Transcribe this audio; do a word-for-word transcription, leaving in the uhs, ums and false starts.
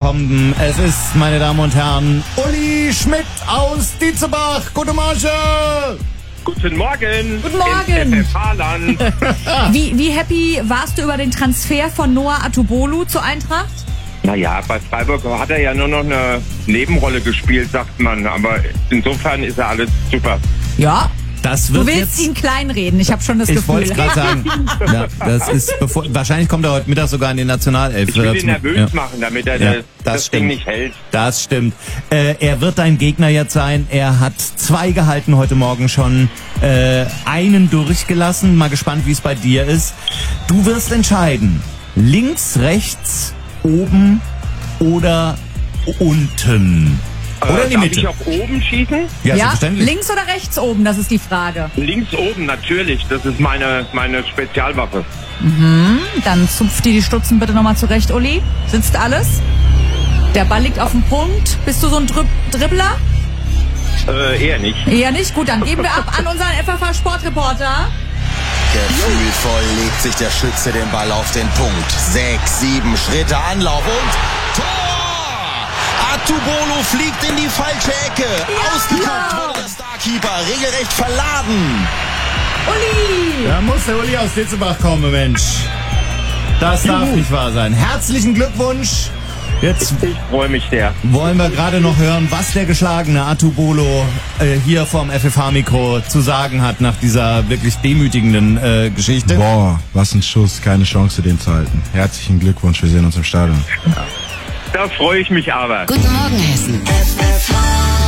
Kommen. Es ist, meine Damen und Herren, Uli Schmidt aus Dietzebach. Guten Morgen. Guten Morgen. Guten Morgen. Im F F H-Land. Wie, wie happy warst du über den Transfer von Noah Atubolu zur Eintracht? Naja, bei Freiburg hat er ja nur noch eine Nebenrolle gespielt, sagt man. Aber insofern ist er alles super. Ja, das wird Du willst jetzt, ihn kleinreden, ich habe schon das ich Gefühl. wollte gerade sagen, ja, das ist bevor, wahrscheinlich kommt er heute Mittag sogar in die Nationalelf. Ich will ihn nervös Ja. machen, damit er Ja, das, das das Ding stimmt. nicht hält. Das stimmt. Äh, er wird dein Gegner jetzt sein. Er hat zwei gehalten heute Morgen schon. Äh, einen durchgelassen. Mal gespannt, wie es bei dir ist. Du wirst entscheiden. Links, rechts, oben oder unten. Oder in die Darf Mitte. ich auch oben schießen? Ja, Ja, selbstverständlich. links oder rechts oben, das ist die Frage. Links oben, natürlich. Das ist meine, meine Spezialwaffe. Dann zupf dir die Stutzen bitte nochmal zurecht, Uli. Sitzt alles? Der Ball liegt auf dem Punkt. Bist du so ein Drib Dribbler? Äh, eher nicht. Eher nicht? Gut, dann geben wir ab an unseren F F H-Sportreporter. Gefühlvoll legt sich der Schütze den Ball auf den Punkt. Sechs, sieben Schritte Anlauf und Tor! Atubolu fliegt in die falsche Ecke. Ausgeguckt wurde der Starkeeper, regelrecht verladen. Uli! Da muss der Uli aus Ditzelbach kommen, Mensch. Das darf nicht wahr sein. Herzlichen Glückwunsch. Jetzt Ich freue mich sehr. wollen wir gerade noch hören, was der geschlagene Atubolo äh, hier vom F F H-Mikro zu sagen hat nach dieser wirklich demütigenden äh, Geschichte. Boah, was ein Schuss, keine Chance, den zu halten. Herzlichen Glückwunsch, wir sehen uns im Stadion. Da freue ich mich aber. Guten Morgen, Hessen. F F H